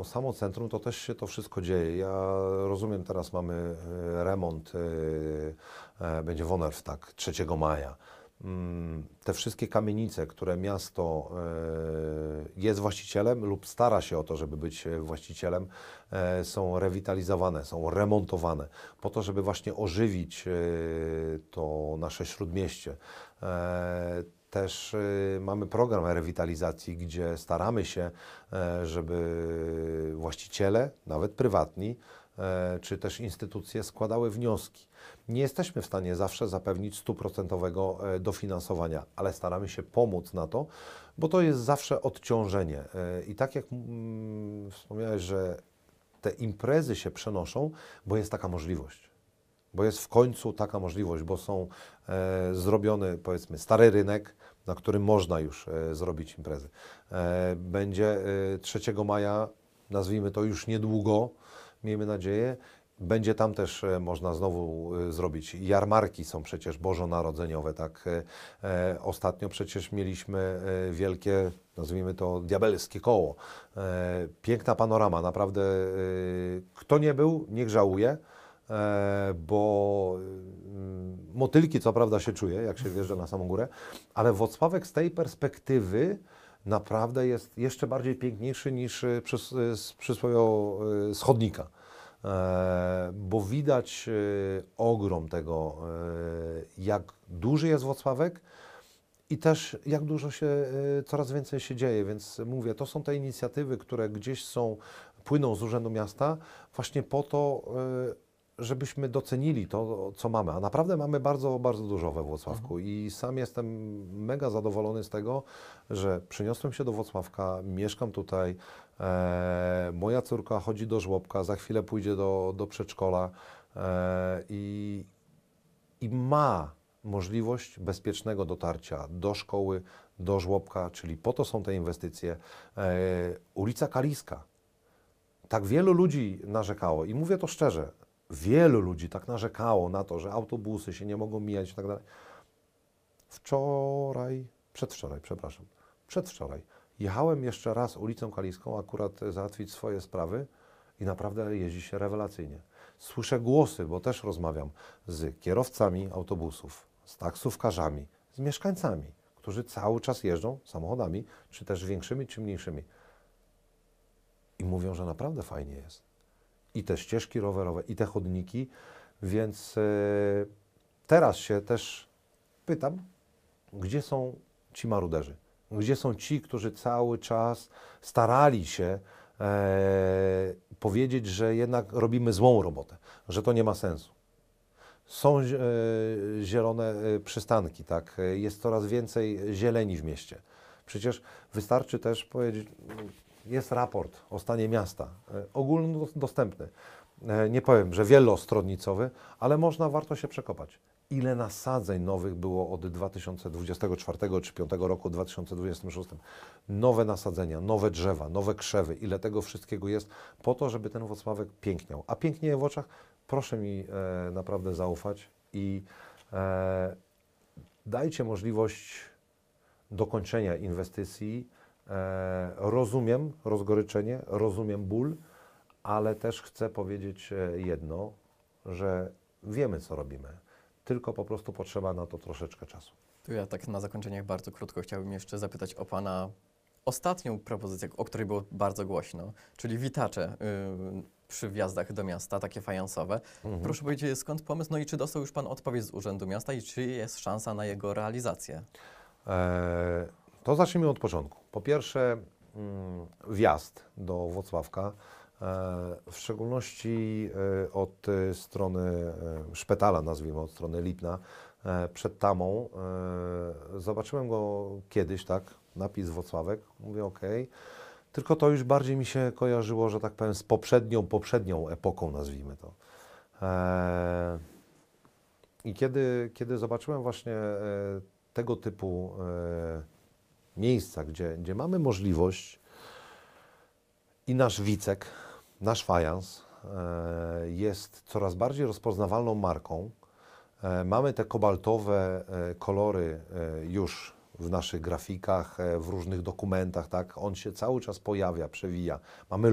samo centrum, to też się to wszystko dzieje. Ja rozumiem, teraz mamy remont, będzie Wonerw, tak, 3 maja. Te wszystkie kamienice, które miasto jest właścicielem lub stara się o to, żeby być właścicielem, są rewitalizowane, są remontowane po to, żeby właśnie ożywić to nasze śródmieście. Też mamy program rewitalizacji, gdzie staramy się, żeby właściciele, nawet prywatni, czy też instytucje składały wnioski. Nie jesteśmy w stanie zawsze zapewnić 100% dofinansowania, ale staramy się pomóc na to, bo to jest zawsze odciążenie. I tak jak wspomniałeś, że te imprezy się przenoszą, bo jest taka możliwość. Bo jest w końcu taka możliwość, bo są zrobiony, powiedzmy, stary rynek, na którym można już zrobić imprezy. Będzie 3 maja, nazwijmy to już niedługo, miejmy nadzieję. Będzie tam też można znowu zrobić. Jarmarki są przecież bożonarodzeniowe, tak? Ostatnio przecież mieliśmy wielkie, nazwijmy to, diabelskie koło. Piękna panorama, naprawdę. Kto nie był, niech żałuje, bo motylki co prawda się czuje, jak się wjeżdża na samą górę, ale Włocławek z tej perspektywy naprawdę jest jeszcze bardziej piękniejszy niż z przysłowiowego Schodnika. Bo widać ogrom tego, jak duży jest Włocławek i też jak dużo się, coraz więcej się dzieje, więc mówię, to są te inicjatywy, które gdzieś płyną z Urzędu Miasta właśnie po to, żebyśmy docenili to, co mamy, a naprawdę mamy bardzo, bardzo dużo we Włocławku i sam jestem mega zadowolony z tego, że przeniosłem się do Włocławka, mieszkam tutaj, moja córka chodzi do żłobka, za chwilę pójdzie do przedszkola i ma możliwość bezpiecznego dotarcia do szkoły, do żłobka, czyli po to są te inwestycje. Ulica Kaliska. Tak wielu ludzi narzekało i mówię to szczerze, wielu ludzi tak narzekało na to, że autobusy się nie mogą mijać i tak dalej. Przedwczoraj jechałem jeszcze raz ulicą Kaliską, akurat załatwić swoje sprawy i naprawdę jeździ się rewelacyjnie. Słyszę głosy, bo też rozmawiam z kierowcami autobusów, z taksówkarzami, z mieszkańcami, którzy cały czas jeżdżą samochodami, czy też większymi, czy mniejszymi. I mówią, że naprawdę fajnie jest. I te ścieżki rowerowe, i te chodniki, więc teraz się też pytam, gdzie są ci maruderzy? Gdzie są ci, którzy cały czas starali się powiedzieć, że jednak robimy złą robotę, że to nie ma sensu. Są zielone przystanki, tak? Jest coraz więcej zieleni w mieście. Przecież wystarczy też powiedzieć, jest raport o stanie miasta, ogólnodostępny. Nie powiem, że wielostronnicowy, ale warto się przekopać. Ile nasadzeń nowych było od 2024 czy 2025 roku, 2026. Nowe nasadzenia, nowe drzewa, nowe krzewy, ile tego wszystkiego jest po to, żeby ten Włocławek piękniał. A pięknieje w oczach, proszę mi naprawdę zaufać i dajcie możliwość dokończenia inwestycji. Rozumiem rozgoryczenie, rozumiem ból, ale też chcę powiedzieć jedno, że wiemy, co robimy, tylko po prostu potrzeba na to troszeczkę czasu. Tu ja tak na zakończenie bardzo krótko chciałbym jeszcze zapytać o Pana ostatnią propozycję, o której było bardzo głośno, czyli witacze przy wjazdach do miasta, takie fajansowe. Proszę powiedzieć, skąd pomysł, no i czy dostał już Pan odpowiedź z Urzędu Miasta i czy jest szansa na jego realizację? To zacznijmy od początku. Po pierwsze, wjazd do Włocławka, w szczególności od strony szpitala, nazwijmy, od strony Lipna, przed tamą. Zobaczyłem go kiedyś, tak, napis Włocławek, mówię ok, tylko to już bardziej mi się kojarzyło, że tak powiem, z poprzednią epoką, nazwijmy to. I kiedy zobaczyłem właśnie tego typu miejsca, gdzie mamy możliwość i nasz Wicek, nasz fajans jest coraz bardziej rozpoznawalną marką. Mamy te kobaltowe kolory już w naszych grafikach, w różnych dokumentach, tak? On się cały czas pojawia, przewija. Mamy